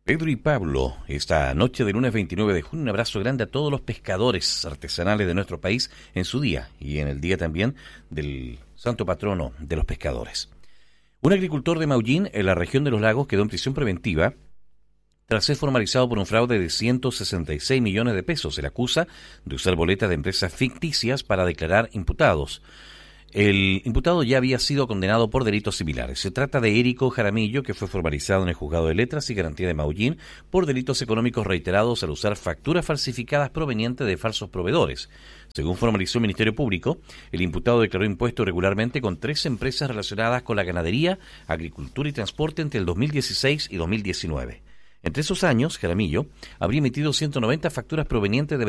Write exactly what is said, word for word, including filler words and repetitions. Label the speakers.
Speaker 1: Pedro y Pablo, esta noche del lunes veintinueve de junio, un abrazo grande a todos los pescadores artesanales de nuestro país en su día y en el día también del santo patrono de los pescadores. Un agricultor de Maullín, en la región de los lagos, quedó en prisión preventiva tras ser formalizado por un fraude de ciento sesenta y seis millones de pesos. Se le acusa de usar boletas de empresas ficticias para declarar imputados. El imputado ya había sido condenado por delitos similares. Se trata de Érico Jaramillo, que fue formalizado en el Juzgado de Letras y Garantía de Maullín por delitos económicos reiterados al usar facturas falsificadas provenientes de falsos proveedores. Según formalizó el Ministerio Público, el imputado declaró impuestos regularmente con tres empresas relacionadas con la ganadería, agricultura y transporte entre el dos mil dieciséis y dos mil diecinueve. Entre esos años, Jaramillo habría emitido ciento noventa facturas provenientes de